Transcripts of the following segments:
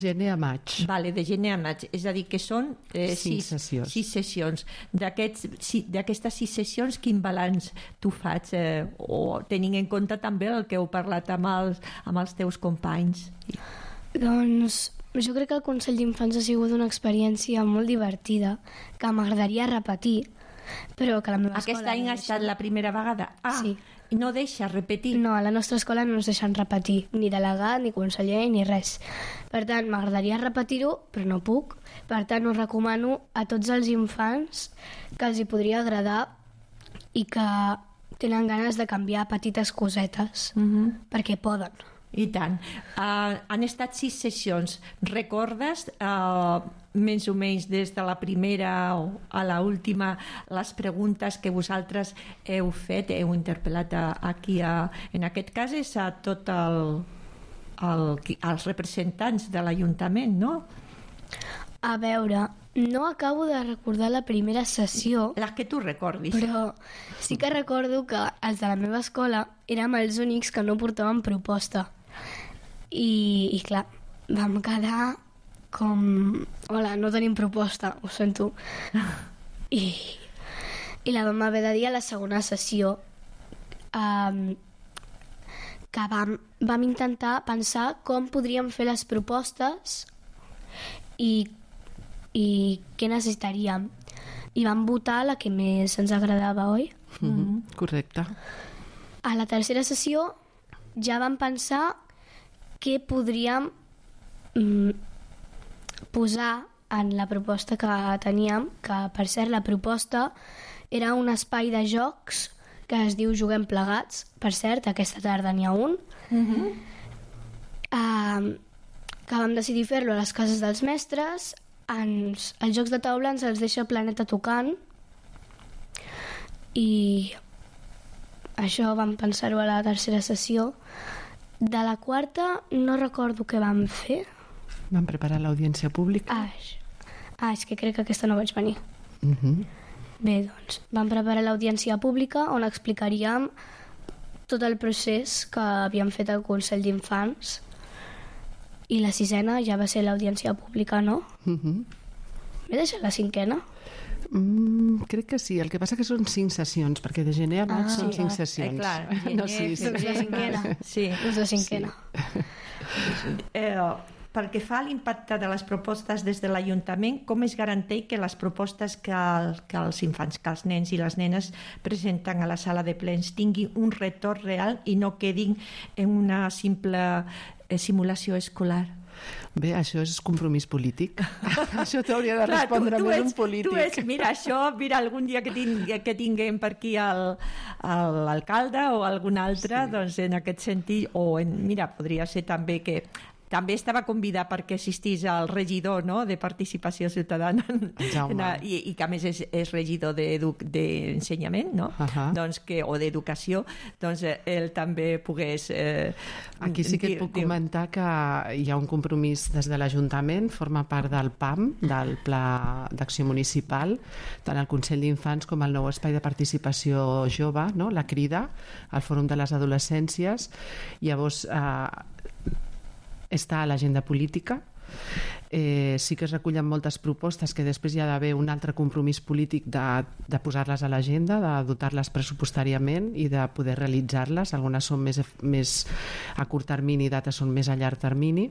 Gener a maig. Vale, de gener a maig, és a dir, que són 6 sessions. 6 sessions. D'aquestes 6 sessions, quin balanç tu fas? O tenint en compte també el que heu parlat amb els teus companys? Doncs jo crec que el Consell d'Infants ha sigut una experiència molt divertida, que m'agradaria repetir, però que la meva escola... Aquest any ha estat la primera vegada? Sí. I no deixa repetir? No, a la nostra escola no ens deixen repetir, ni delegat, ni conseller, ni res. Per tant, m'agradaria repetir-ho, però no puc. Per tant, ho recomano a tots els infants que els hi podria agradar i que tenen ganes de canviar petites cosetes, perquè poden. I tant. Han estat 6 sessions. Recordes més o menys des de la primera a l'última les preguntes que vosaltres heu fet, heu interpel·lat aquí en aquest cas és a tot els representants de l'Ajuntament, no? A veure, no acabo de recordar la primera sessió, Les que tu recordis. però sí que recordo que els de la meva escola érem els únics que no portaven proposta. I clar, vam quedar com... Hola, no tenim proposta, ho sento. I la vam haver de dir a la segona sessió, que vam intentar pensar com podríem fer les propostes i què necessitaríem. I vam votar la que més ens agradava, oi? Correcte. A la tercera sessió ja vam pensar què podríem posar en la proposta que teníem, que per cert la proposta era un espai de jocs que es diu Juguem Plegats. Per cert, aquesta tarda n'hi ha un. Que vam decidir fer-lo a les cases dels mestres. Els jocs de taula ens els deixa Planeta Tocant i això vam pensar-ho a la tercera sessió. De la quarta no recordo què vam fer. Vam preparar l'audiència pública. És que crec que aquesta no vaig venir. Bé, doncs, vam preparar l'audiència pública on explicaríem tot el procés que havíem fet al Consell d'Infants. I la sisena ja va ser l'audiència pública, no? M'he deixat la cinquena? Crec que sí, el que passa que són 5 sessions, perquè de gener a maig són 5 sessions. Clar, no 6. Doncs la cinquena. Sí. Doncs la cinquena. Pel que fa a l'impacte de les propostes des de l'Ajuntament, com es garanteix que les propostes que els infants, que els nens i les nenes presenten a la sala de plens tinguin un retorn real i no quedin en una simple simulació escolar? Bé, això és compromís polític. Això t'hauria de respondre més un polític. Mira, algun dia que tinguem per aquí l'alcalde o algun altre, doncs en aquest sentit, mira, podria ser també que també estava convidat perquè assistís al regidor, no?, de Participació Ciutadana i que a més és regidor d'ensenyament, no? Doncs o d'educació, doncs ell també pogués... Aquí sí que et puc comentar que hi ha un compromís des de l'Ajuntament, forma part del PAM, del Pla d'Acció Municipal, tant el Consell d'Infants com el nou espai de participació jove, no?, la Crida, el Fòrum de les Adolescències. Llavors està a l'agenda política. Sí que es recullen moltes propostes que després hi ha d'haver un altre compromís polític de posar-les a l'agenda, de dotar-les pressupostàriament i de poder realitzar-les. Algunes són més a curt termini, d'altres són més a llarg termini.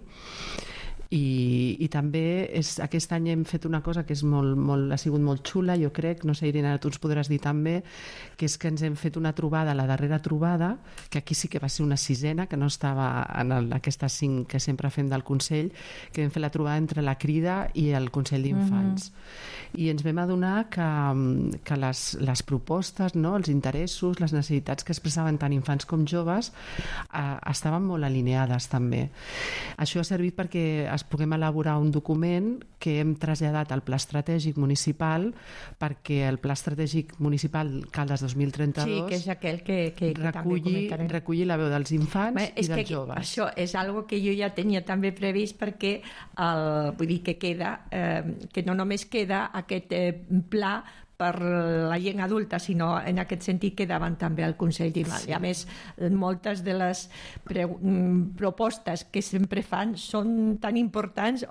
I també aquest any hem fet una cosa que ha sigut molt xula, jo crec, no sé, Irene, tu ens podràs dir també, que és que ens hem fet una trobada, la darrera trobada, que aquí sí que va ser una sisena, que no estava en aquestes 5 que sempre fem del Consell, que vam fer la trobada entre la Crida i el Consell d'Infants. I ens vam adonar que les propostes, no, els interessos, les necessitats que expressaven tant infants com joves estaven molt alineades també. Això ha servit perquè es puguem elaborar un document que hem traslladat al Pla Estratègic Municipal, perquè el Pla Estratègic Municipal Caldes 2032 que és aquell que reculli la veu dels infants i dels joves. Això és algo que jo ja tenia també previst, perquè vull dir que queda que no només queda aquest pla per la gent adulta, sinó en aquest sentit quedaven també al Consell d'Infants. I a més, moltes de les propostes que sempre fan són tan importants